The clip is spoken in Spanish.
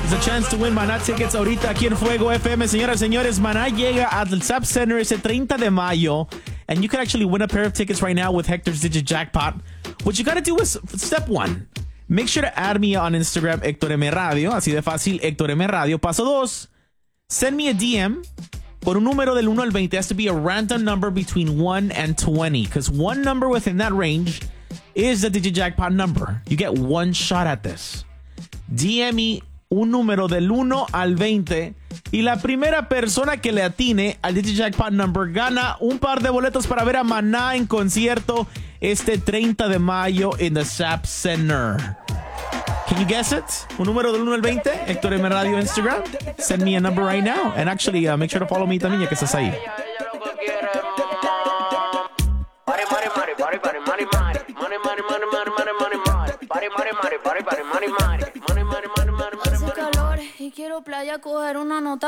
There's a chance to win Maná tickets ahorita aquí en Fuego FM. Señoras y señores, Maná llega al SAP Center ese 30 de mayo. And you can actually win a pair of tickets right now with Hector's Digit Jackpot. What you gotta do is, step one, make sure to add me on Instagram, Héctor M Radio. Así de fácil, Héctor M Radio. Paso 2, send me a DM con un número del 1 al 20. It has to be a random number between 1 and 20. Because one number within that range is the Digit Jackpot number. You get one shot at this. DM me un número del 1 al 20 y la primera persona que le atine al Digit Jackpot number gana un par de boletos para ver a Maná en concierto este 30 de mayo en the SAP Center. Can you guess it? Un número del 1 al 20, Héctor M Radio Instagram. Send me a number right now. And actually, make sure to follow me también ya que estás ahí. Hace calor y quiero playa, coger una nota.